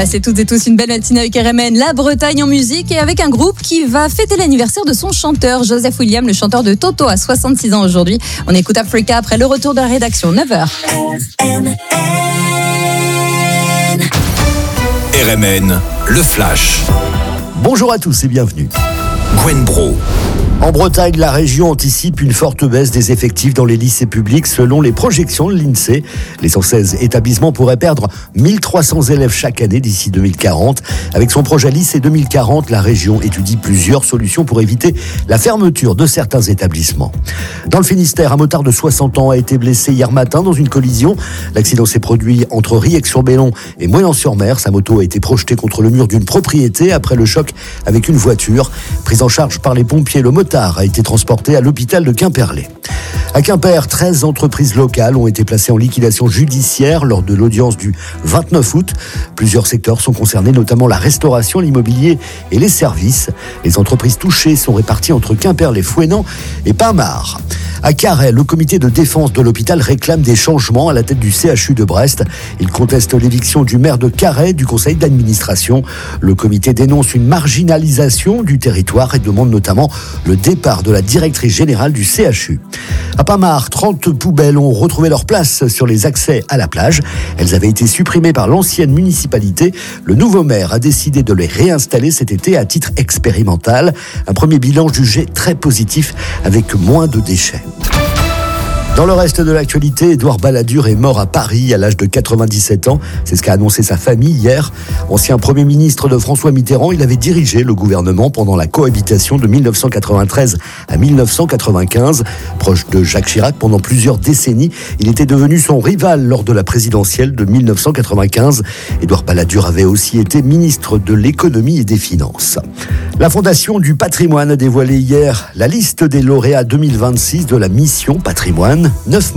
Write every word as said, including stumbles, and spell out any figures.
Passez toutes et tous une belle matinée avec R M N, la Bretagne en musique et avec un groupe qui va fêter l'anniversaire de son chanteur, Joseph William, le chanteur de Toto, à soixante-six ans aujourd'hui. On écoute Africa après le retour de la rédaction, neuf heures. R M N, le flash. Bonjour à tous et bienvenue. Gwen Bro. En Bretagne, la région anticipe une forte baisse des effectifs dans les lycées publics selon les projections de l'INSEE. Les cent seize établissements pourraient perdre mille trois cents élèves chaque année d'ici deux mille quarante. Avec son projet Lycée deux mille quarante, la région étudie plusieurs solutions pour éviter la fermeture de certains établissements. Dans le Finistère, un motard de soixante ans a été blessé hier matin dans une collision. L'accident s'est produit entre Riec-sur-Bellon et Moyen-sur-Mer. Sa moto a été projetée contre le mur d'une propriété après le choc avec une voiture. Prise en charge par les pompiers, le motard a été transporté à l'hôpital de Quimperlé. À Quimper, treize entreprises locales ont été placées en liquidation judiciaire lors de l'audience du vingt-neuf août. Plusieurs secteurs sont concernés, notamment la restauration, l'immobilier et les services. Les entreprises touchées sont réparties entre Quimperlé-Fouesnant et Pinmar. À Carhaix, le comité de défense de l'hôpital réclame des changements à la tête du C H U de Brest. Il conteste l'éviction du maire de Carhaix du conseil d'administration. Le comité dénonce une marginalisation du territoire et demande notamment le départ de la directrice générale du C H U. À Pinmar, trente poubelles ont retrouvé leur place sur les accès à la plage. Elles avaient été supprimées par l'ancienne municipalité. Le nouveau maire a décidé de les réinstaller cet été à titre expérimental. Un premier bilan jugé très positif avec moins de déchets. Dans le reste de l'actualité, Édouard Balladur est mort à Paris à l'âge de quatre-vingt-dix-sept ans. C'est ce qu'a annoncé sa famille hier. Ancien Premier ministre de François Mitterrand, il avait dirigé le gouvernement pendant la cohabitation de mille neuf cent quatre-vingt-treize à mille neuf cent quatre-vingt-quinze. Proche de Jacques Chirac pendant plusieurs décennies, il était devenu son rival lors de la présidentielle de mille neuf cent quatre-vingt-quinze. Édouard Balladur avait aussi été ministre de l'économie et des finances. La Fondation du patrimoine a dévoilé hier la liste des lauréats deux mille vingt-six de la mission patrimoine. Neuf